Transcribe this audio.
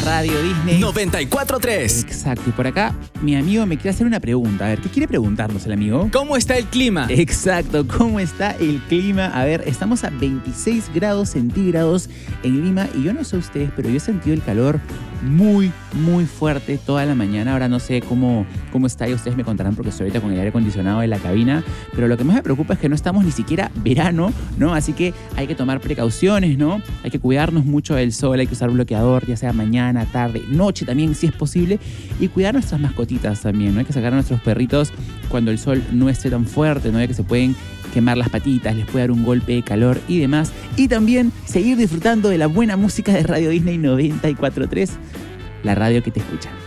Radio Disney 94.3. Exacto, y por acá mi amigo me quiere hacer una pregunta. A ver, ¿qué quiere preguntarnos el amigo? ¿Cómo está el clima? Exacto, ¿cómo está el clima? A ver, estamos a 26 grados centígrados en Lima y yo no sé ustedes, pero yo he sentido el calor muy fuerte toda la mañana. Ahora no sé cómo está y ustedes me contarán porque estoy ahorita con el aire acondicionado de la cabina, pero lo que más me preocupa es que no estamos ni siquiera verano, ¿no? Así que hay que tomar precauciones, ¿no? Hay que cuidarnos mucho del sol, hay que usar bloqueador, ya sea mañana, tarde, noche también, si es posible, y cuidar nuestras mascotitas también, ¿no? Hay que sacar a nuestros perritos cuando el sol no esté tan fuerte, ¿no? Ya que se pueden quemar las patitas, les puede dar un golpe de calor y demás. Y también seguir disfrutando de la buena música de Radio Disney 94.3, la radio que te escucha.